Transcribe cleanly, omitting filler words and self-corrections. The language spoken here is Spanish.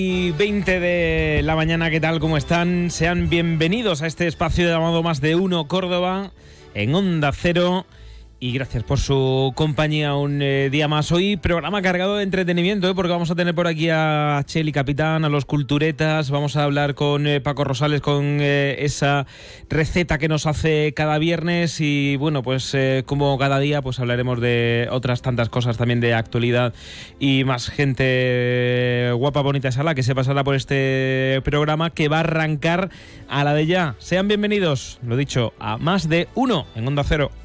Y 20 de la mañana, ¿qué tal? ¿Cómo están? Sean bienvenidos a este espacio llamado Más de Uno Córdoba en Onda Cero. Y gracias por su compañía un día más. Hoy programa cargado de entretenimiento, porque vamos a tener por aquí a Cheli Capitán, a los Culturetas. Vamos a hablar con Paco Rosales, con esa receta que nos hace cada viernes. Y bueno, pues como cada día, pues hablaremos de otras tantas cosas también de actualidad. Y más gente guapa, bonita y sala que se pasará por este programa que va a arrancar a la de ya. Sean bienvenidos, lo dicho, a Más de Uno en Onda Cero.